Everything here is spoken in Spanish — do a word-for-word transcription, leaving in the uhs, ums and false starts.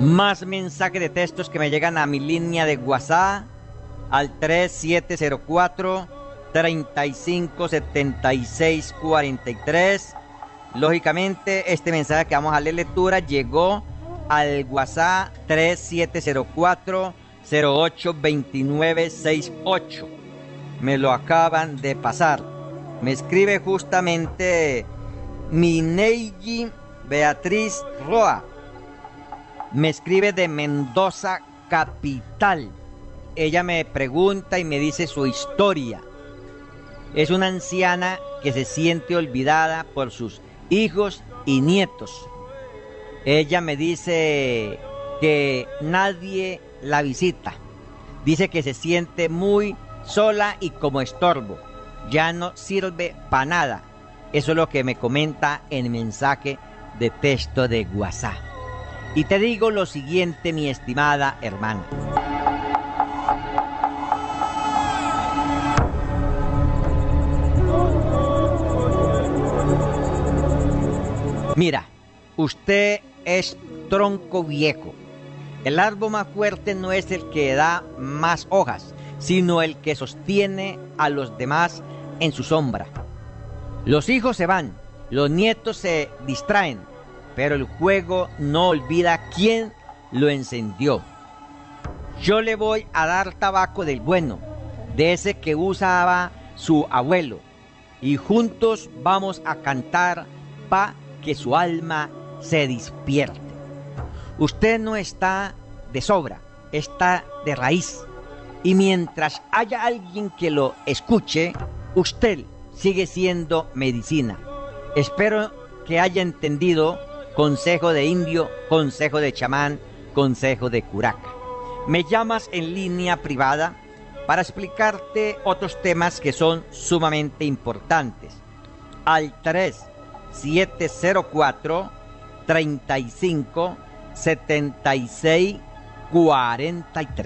Más mensajes de textos que me llegan a mi línea de WhatsApp al tres siete cero cuatro, tres cinco, siete seis cuatro tres. Lógicamente, este mensaje que vamos a leer lectura llegó al WhatsApp tres siete cero cuatro, cero ocho dos nueve seis ocho. Me lo acaban de pasar. Me escribe justamente Mineigi Beatriz Roa. Me escribe de Mendoza capital. Ella me pregunta y me dice su historia. Es una anciana que se siente olvidada por sus hijos y nietos. Ella me dice que nadie la visita. Dice que se siente muy sola y como estorbo. Ya no sirve para nada. Eso es lo que me comenta en el mensaje de texto de WhatsApp. Y te digo lo siguiente, mi estimada hermana. Mira, usted es tronco viejo. El árbol más fuerte no es el que da más hojas, sino el que sostiene a los demás en su sombra. Los hijos se van, los nietos se distraen, pero el fuego no olvida quién lo encendió. Yo le voy a dar tabaco del bueno, de ese que usaba su abuelo, y juntos vamos a cantar pa' que su alma se despierte. Usted no está de sobra, está de raíz. Y mientras haya alguien que lo escuche, usted sigue siendo medicina. Espero que haya entendido consejo de indio, consejo de chamán, consejo de curaca. Me llamas en línea privada para explicarte otros temas que son sumamente importantes. Al tres siete cero cuatro, tres cinco, siete seis cuatro tres.